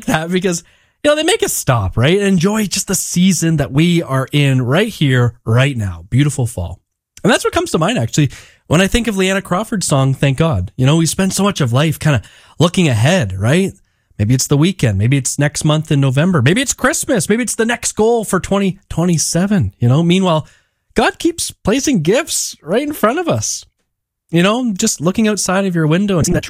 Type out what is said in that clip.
that because, they make us stop, right? And enjoy just the season that we are in right here, right now. Beautiful fall. And that's what comes to mind, actually, when I think of Leanna Crawford's song, Thank God. We spend so much of life kind of looking ahead, right? Maybe it's the weekend. Maybe it's next month in November. Maybe it's Christmas. Maybe it's the next goal for 2027. Meanwhile, God keeps placing gifts right in front of us. Just looking outside of your window and seeing that